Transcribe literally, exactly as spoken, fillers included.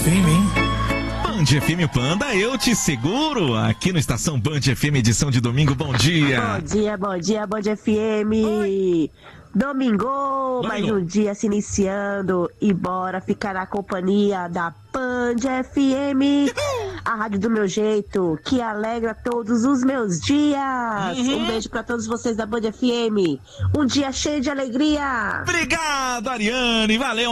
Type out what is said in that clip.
F M, hein? Band F M Panda, eu te seguro. Aqui no Estação Band F M, edição de domingo. Bom dia. Bom dia, bom dia, Band F M. Oi. Domingo, mais um dia se iniciando e bora ficar na companhia da Band F M, a rádio do meu jeito, que alegra todos os meus dias. Uhum. Um beijo pra todos vocês da Band F M. Um dia cheio de alegria. Obrigado, Ariane. Valeu.